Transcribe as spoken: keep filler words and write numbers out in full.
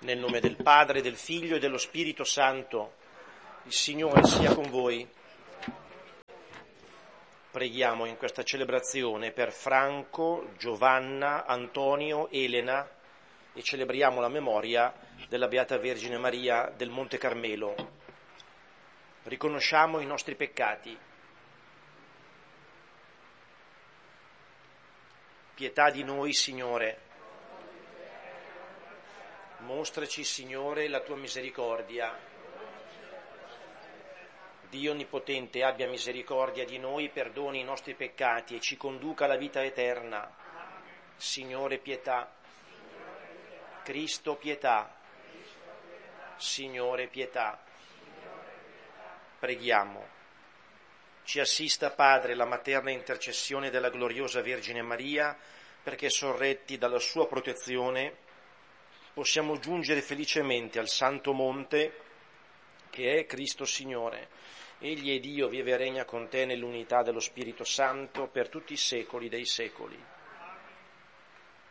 Nel nome del Padre, del Figlio e dello Spirito Santo, il Signore sia con voi. Preghiamo in questa celebrazione per Franco, Giovanna, Antonio, Elena e celebriamo la memoria della Beata Vergine Maria del Monte Carmelo. Riconosciamo i nostri peccati. Pietà di noi, Signore. Mostraci, Signore, la tua misericordia. Dio Onnipotente abbia misericordia di noi, perdoni i nostri peccati e ci conduca alla vita eterna. Signore, pietà. Cristo, pietà. Signore, pietà. Preghiamo. Ci assista, Padre, la materna intercessione della gloriosa Vergine Maria, perché sorretti dalla sua protezione possiamo giungere felicemente al Santo Monte che è Cristo Signore. Egli è Dio, vive e regna con te nell'unità dello Spirito Santo per tutti i secoli dei secoli.